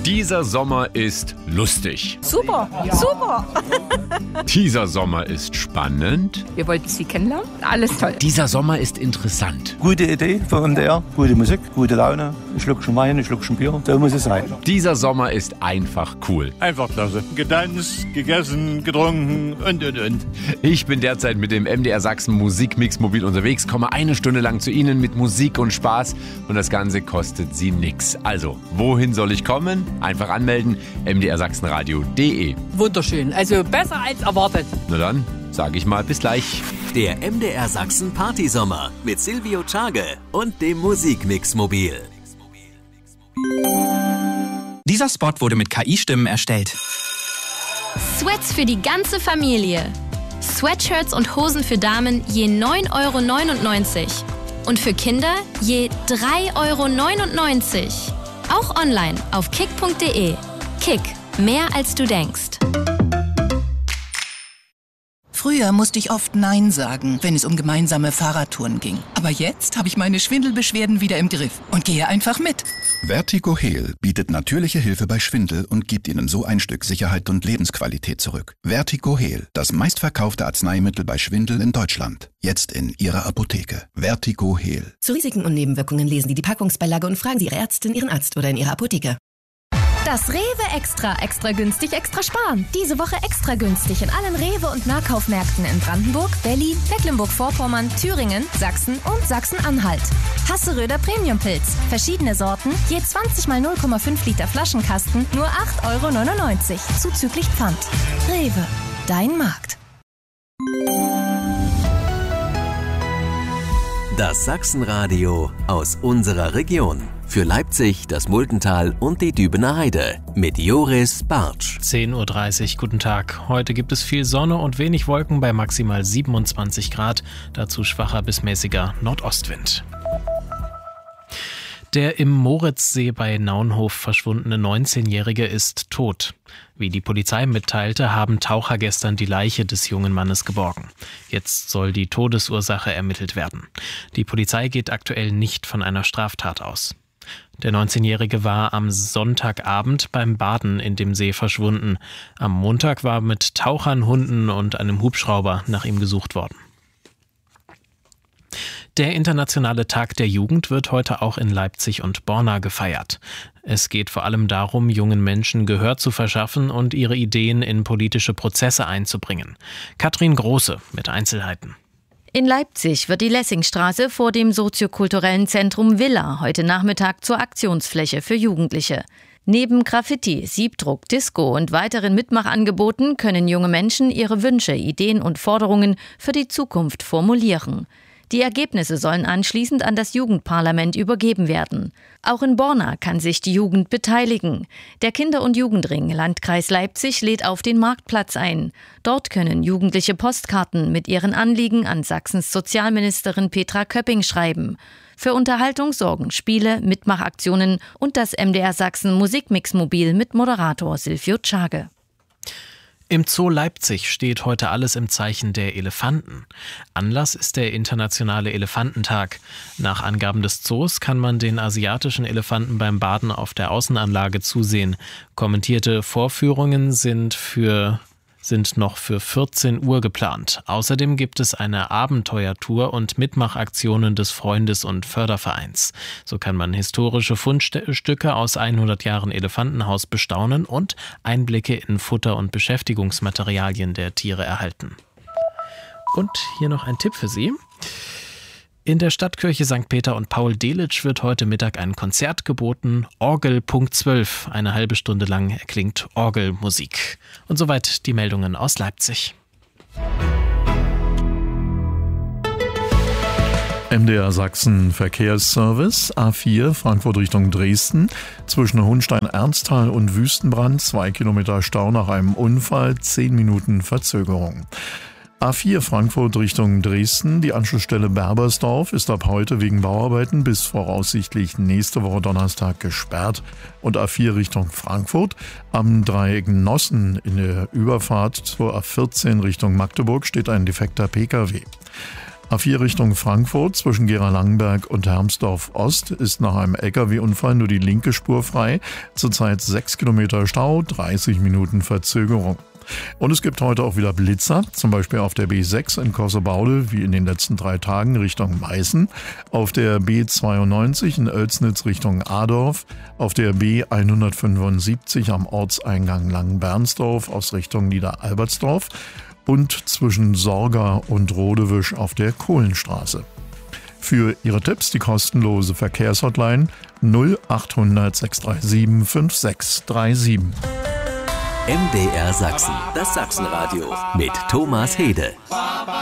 Dieser Sommer ist lustig. Super, super. Dieser Sommer ist spannend. Wir wollten Sie kennenlernen. Alles toll. Dieser Sommer ist interessant. Gute Idee von MDR, gute Musik, gute Laune, ein Schluckchen Wein, ein Schluckchen Bier, so muss es sein. Dieser Sommer ist einfach cool. Einfach klasse. Getanzt, gegessen, getrunken und. Ich bin derzeit mit dem MDR Sachsen Musikmix mobil unterwegs, komme eine Stunde lang zu Ihnen mit Musik und Spaß und das Ganze kostet Sie nix. Also, wohin soll ich kommen? Einfach anmelden, mdrsachsenradio.de. Wunderschön, also besser als erwartet. Na dann, sage ich mal bis gleich. Der MDR Sachsen Partysommer mit Silvio Tschage und dem Musikmix mobil. Dieser Spot wurde mit KI-Stimmen erstellt. Sweats für die ganze Familie. Sweatshirts und Hosen für Damen je 9,99 € und für Kinder je 3,99 €. Auch online auf kick.de. Kick, mehr als du denkst. Früher musste ich oft Nein sagen, wenn es um gemeinsame Fahrradtouren ging. Aber jetzt habe ich meine Schwindelbeschwerden wieder im Griff und gehe einfach mit. Vertigo Heal bietet natürliche Hilfe bei Schwindel und gibt Ihnen so ein Stück Sicherheit und Lebensqualität zurück. Vertigo Heal, das meistverkaufte Arzneimittel bei Schwindel in Deutschland. Jetzt in Ihrer Apotheke. Vertigo Heal. Zu Risiken und Nebenwirkungen lesen Sie die Packungsbeilage und fragen Sie Ihre Ärztin, Ihren Arzt oder in Ihrer Apotheke. Das Rewe Extra. Extra günstig, extra sparen. Diese Woche extra günstig in allen Rewe- und Nahkaufmärkten in Brandenburg, Berlin, Mecklenburg-Vorpommern, Thüringen, Sachsen und Sachsen-Anhalt. Hasseröder Premiumpilz. Verschiedene Sorten, je 20 mal 0,5 Liter Flaschenkasten, nur 8,99 € zuzüglich Pfand. Rewe, dein Markt. Das Sachsenradio aus unserer Region. Für Leipzig, das Multental und die Dübener Heide mit Joris Bartsch. 10:30 Uhr, guten Tag. Heute gibt es viel Sonne und wenig Wolken bei maximal 27 Grad. Dazu schwacher bis mäßiger Nordostwind. Der im Moritzsee bei Naunhof verschwundene 19-Jährige ist tot. Wie die Polizei mitteilte, haben Taucher gestern die Leiche des jungen Mannes geborgen. Jetzt soll die Todesursache ermittelt werden. Die Polizei geht aktuell nicht von einer Straftat aus. Der 19-Jährige war am Sonntagabend beim Baden in dem See verschwunden. Am Montag war mit Tauchern, Hunden und einem Hubschrauber nach ihm gesucht worden. Der Internationale Tag der Jugend wird heute auch in Leipzig und Borna gefeiert. Es geht vor allem darum, jungen Menschen Gehör zu verschaffen und ihre Ideen in politische Prozesse einzubringen. Katrin Große mit Einzelheiten. In Leipzig wird die Lessingstraße vor dem soziokulturellen Zentrum Villa heute Nachmittag zur Aktionsfläche für Jugendliche. Neben Graffiti, Siebdruck, Disco und weiteren Mitmachangeboten können junge Menschen ihre Wünsche, Ideen und Forderungen für die Zukunft formulieren. Die Ergebnisse sollen anschließend an das Jugendparlament übergeben werden. Auch in Borna kann sich die Jugend beteiligen. Der Kinder- und Jugendring Landkreis Leipzig lädt auf den Marktplatz ein. Dort können Jugendliche Postkarten mit ihren Anliegen an Sachsens Sozialministerin Petra Köpping schreiben. Für Unterhaltung sorgen Spiele, Mitmachaktionen und das MDR Sachsen Musikmix-Mobil mit Moderator Silvio Tschage. Im Zoo Leipzig steht heute alles im Zeichen der Elefanten. Anlass ist der internationale Elefantentag. Nach Angaben des Zoos kann man den asiatischen Elefanten beim Baden auf der Außenanlage zusehen. Kommentierte Vorführungen sind noch für 14 Uhr geplant. Außerdem gibt es eine Abenteuertour und Mitmachaktionen des Freundes- und Fördervereins. So kann man historische Fundstücke aus 100 Jahren Elefantenhaus bestaunen und Einblicke in Futter- und Beschäftigungsmaterialien der Tiere erhalten. Und hier noch ein Tipp für Sie. In der Stadtkirche St. Peter und Paul Delitzsch wird heute Mittag ein Konzert geboten. Orgel Punkt 12. Eine halbe Stunde lang erklingt Orgelmusik. Und soweit die Meldungen aus Leipzig. MDR Sachsen Verkehrsservice, A4 Frankfurt Richtung Dresden. Zwischen Hohenstein-Ernsthal und Wüstenbrand 2 Kilometer Stau nach einem Unfall, 10 Minuten Verzögerung. A4 Frankfurt Richtung Dresden, die Anschlussstelle Berbersdorf ist ab heute wegen Bauarbeiten bis voraussichtlich nächste Woche Donnerstag gesperrt. Und A4 Richtung Frankfurt am Dreieck Nossen in der Überfahrt zur A14 Richtung Magdeburg steht ein defekter Pkw. A4 Richtung Frankfurt zwischen Gera-Langenberg und Hermsdorf Ost ist nach einem LKW-Unfall nur die linke Spur frei. Zurzeit 6 Kilometer Stau, 30 Minuten Verzögerung. Und es gibt heute auch wieder Blitzer, zum Beispiel auf der B6 in Kossebaude, wie in den letzten 3 Tagen Richtung Meißen, auf der B92 in Oelsnitz Richtung Adorf, auf der B175 am Ortseingang Langenbernsdorf aus Richtung Niederalbertsdorf und zwischen Sorga und Rodewisch auf der Kohlenstraße. Für Ihre Tipps die kostenlose Verkehrshotline 0800 637 5637. MDR Sachsen, das Sachsenradio mit Thomas Hede.